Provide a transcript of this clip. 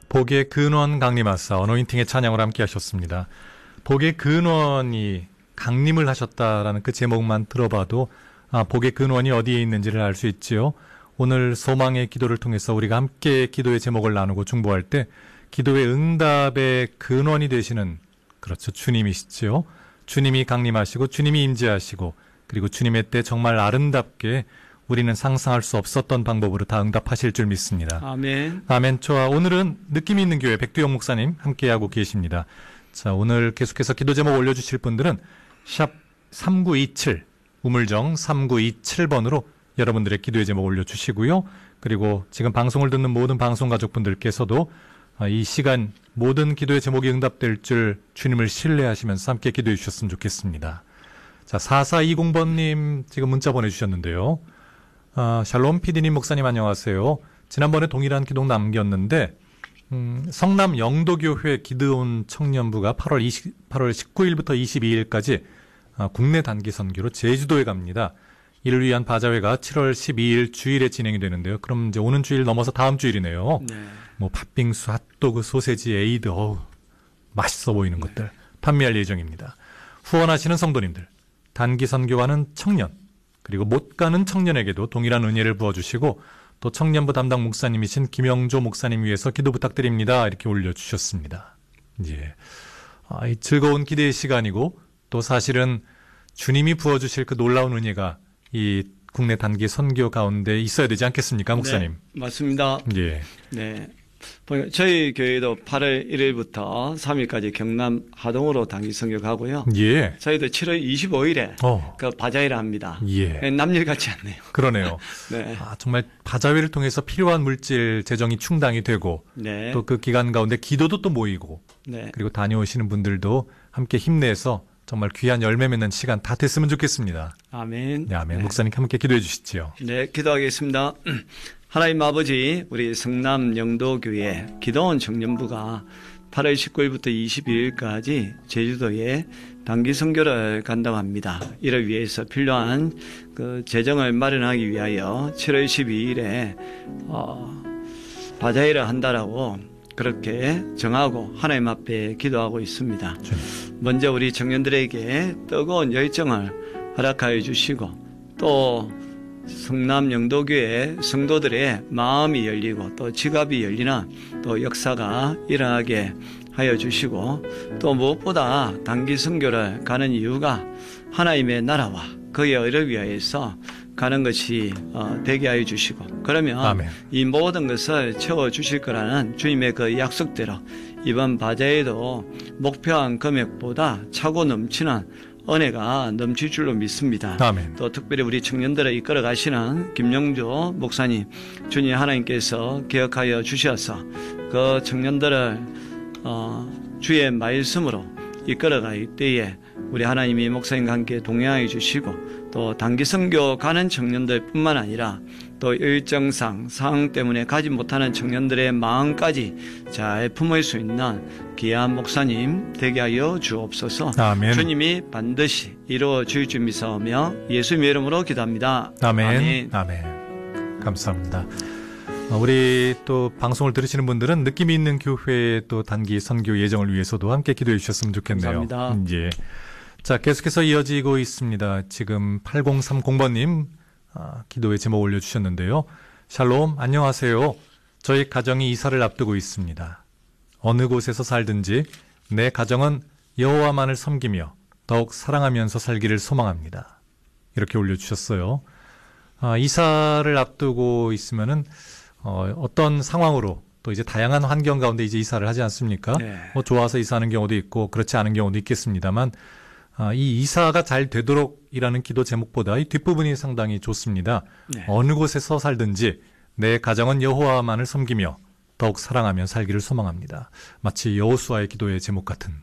복의 근원 강림하사 어노인팅의 찬양을 함께 하셨습니다. 복의 근원이 강림을 하셨다라는 그 제목만 들어봐도 복의 근원이 어디에 있는지를 알 수 있지요. 오늘 소망의 기도를 통해서 우리가 함께 기도의 제목을 나누고 중보할 때 기도의 응답의 근원이 되시는 그렇죠. 주님이시지요. 주님이 강림하시고 주님이 임재하시고 그리고 주님의 때 정말 아름답게 우리는 상상할 수 없었던 방법으로 다 응답하실 줄 믿습니다. 아멘. 아멘. 좋아. 오늘은 느낌이 있는 교회 백두영 목사님 함께하고 계십니다. 자, 오늘 계속해서 기도 제목 올려주실 분들은 샵 3927 우물정 3927번으로 여러분들의 기도의 제목 올려주시고요. 그리고 지금 방송을 듣는 모든 방송 가족분들께서도 이 시간 모든 기도의 제목이 응답될 줄 주님을 신뢰하시면서 함께 기도해 주셨으면 좋겠습니다. 자, 4420번님 지금 문자 보내주셨는데요. 샬롬 PD님 목사님 안녕하세요. 지난번에 동일한 기도 남겼는데 성남 영도교회 기드온 청년부가 8월 19일부터 22일까지 국내 단기 선교로 제주도에 갑니다. 이를 위한 바자회가 7월 12일 주일에 진행이 되는데요. 그럼 이제 오는 주일 넘어서 다음 주일이네요. 네. 뭐 팥빙수, 핫도그, 소세지, 에이드, 맛있어 보이는 것들 판매할 예정입니다. 후원하시는 성도님들, 단기 선교하는 청년, 그리고 못 가는 청년에게도 동일한 은혜를 부어주시고 또 청년부 담당 목사님이신 김영조 목사님 위해서 기도 부탁드립니다. 이렇게 올려주셨습니다. 예. 이 즐거운 기대의 시간이고 또 사실은 주님이 부어주실 그 놀라운 은혜가 이 국내 단기 선교 가운데 있어야 되지 않겠습니까, 목사님? 네, 맞습니다. 예. 네. 저희 교회도 8월 1일부터 3일까지 경남 하동으로 단기 선교 가고요. 예. 저희도 7월 25일에 그 바자회를 합니다. 예. 남일 같지 않네요. 그러네요. 네. 정말 바자회를 통해서 필요한 물질 재정이 충당이 되고 네. 또 그 기간 가운데 기도도 또 모이고 네. 그리고 다녀오시는 분들도 함께 힘내서 정말 귀한 열매 맺는 시간 다 됐으면 좋겠습니다. 아멘. 네, 아멘. 네. 목사님 함께 기도해 주시죠. 네, 기도하겠습니다. 하나님 아버지, 우리 성남 영도교회 기도원 청년부가 8월 19일부터 22일까지 제주도에 단기 선교를 간다고 합니다. 이를 위해서 필요한 그 재정을 마련하기 위하여 7월 12일에 바자회를 한다라고 그렇게 정하고 하나님 앞에 기도하고 있습니다. 먼저 우리 청년들에게 뜨거운 열정을 허락하여 주시고 또 성남 영도교회 성도들의 마음이 열리고 또 지갑이 열리는 또 역사가 일어나게 하여 주시고 또 무엇보다 단기 선교를 가는 이유가 하나님의 나라와 그의 의를 위하여서 가는 것이 되게 하여 주시고 그러면 아멘. 이 모든 것을 채워 주실 거라는 주님의 그 약속대로 이번 바자회도 목표한 금액보다 차고 넘치는 은혜가 넘칠 줄로 믿습니다. 아멘. 또 특별히 우리 청년들을 이끌어 가시는 김영조 목사님 주님 하나님께서 기억하여 주셔서 그 청년들을 주의 말씀으로 이끌어 갈 때에 우리 하나님이 목사님과 함께 동행하여 주시고 또 단기 선교 가는 청년들 뿐만 아니라 또 일정상 상황 때문에 가지 못하는 청년들의 마음까지 잘 품을 수 있는 귀한 목사님 되게 하여 주옵소서. 아멘. 주님이 반드시 이루어 주실 줄 믿사오며 예수님의 이름으로 기도합니다. 아멘. 아멘. 아멘. 감사합니다. 우리 또 방송을 들으시는 분들은 느낌이 있는 교회의 또 단기 선교 예정을 위해서도 함께 기도해 주셨으면 좋겠네요. 감사합니다. 예. 자, 계속해서 이어지고 있습니다. 지금 8030번님 기도의 제목 올려주셨는데요. 샬롬, 안녕하세요. 저희 가정이 이사를 앞두고 있습니다. 어느 곳에서 살든지 내 가정은 여호와만을 섬기며 더욱 사랑하면서 살기를 소망합니다. 이렇게 올려주셨어요. 이사를 앞두고 있으면은 어떤 상황으로 또 이제 다양한 환경 가운데 이제 이사를 하지 않습니까? 네. 좋아서 이사하는 경우도 있고 그렇지 않은 경우도 있겠습니다만 이 이사가 잘 되도록이라는 기도 제목보다 이 뒷부분이 상당히 좋습니다. 네. 어느 곳에서 살든지 내 가정은 여호와만을 섬기며 더욱 사랑하며 살기를 소망합니다. 마치 여호수아의 기도의 제목 같은